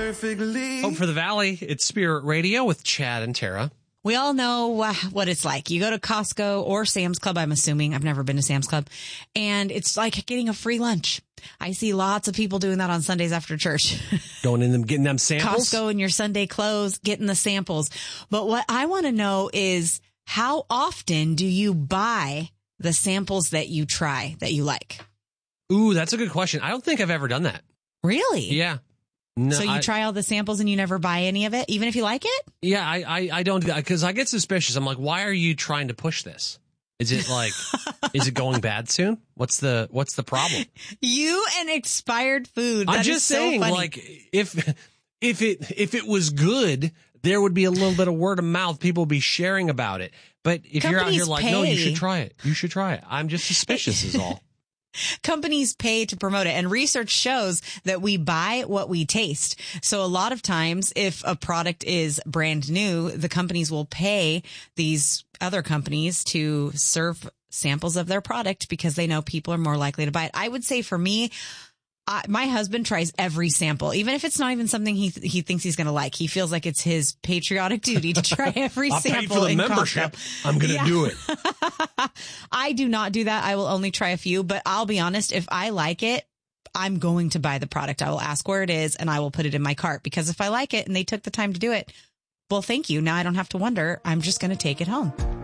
perfectly. Hope for the Valley. It's Spirit Radio with Chad and Tara. We all know what it's like. You go to Costco or Sam's Club, I'm assuming. I've never been to Sam's Club. And it's like getting a free lunch. I see lots of people doing that on Sundays after church. Going in them, getting them samples. Costco in your Sunday clothes, getting the samples. But what I want to know is, how often do you buy the samples that you try that you like? Ooh, that's a good question. I don't think I've ever done that. Really? Yeah. No, so you try all the samples and you never buy any of it, even if you like it? Yeah, I don't do that because I get suspicious. I'm like, why are you trying to push this? Is it like, is it going bad soon? What's the problem? You and expired food. I'm just saying, like, if it was good, there would be a little bit of word of mouth. People would be sharing about it. But if you're out here like, no, you should try it. You should try it. I'm just suspicious is all. Companies pay to promote it, and research shows that we buy what we taste. So a lot of times, if a product is brand new, the companies will pay these other companies to serve samples of their product because they know people are more likely to buy it. I would say for me, my husband tries every sample, even if it's not even something he thinks he's going to like. He feels like it's his patriotic duty to try every I'll sample. Pay for the membership. Costco. I'm going to do it. I do not do that. I will only try a few, but I'll be honest. If I like it, I'm going to buy the product. I will ask where it is and I will put it in my cart, because if I like it and they took the time to do it, well, thank you. Now I don't have to wonder. I'm just going to take it home.